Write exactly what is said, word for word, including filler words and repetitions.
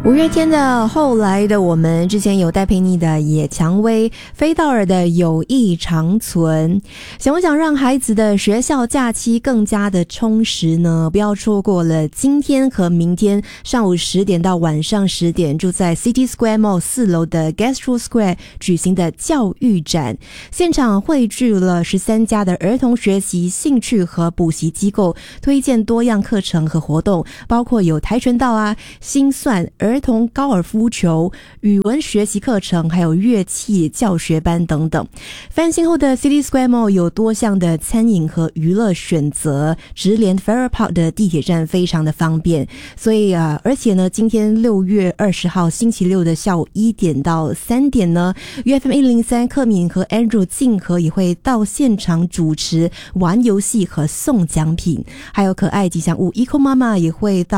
五月天的后来的我们，之前有戴佩妮的野蔷薇，菲道尔的友谊长存。想不想让孩子的学校假期更加的充实呢？不要错过了今天和明天上午十点到晚上十点，住在 City Square Mall 四楼的 Gastro Square 举行的教育展，现场汇聚了十三家的儿童学习兴趣和补习机构，推荐多样课程和活动，包括有跆拳道啊、心算、儿童高尔夫球、语文学习课程，还有乐器教学班等等。翻新后的 City Square Mall 有多项的餐饮和娱乐选择，直连 Farrer Park 的地铁站非常的方便。所以啊，而且呢，今天六月二十号星期六的下午一点到三点呢 ，U F M 一零三克敏和 Andrew 静和也会到现场主持玩游戏和送奖品，还有可爱吉祥物 Eco 妈妈也会到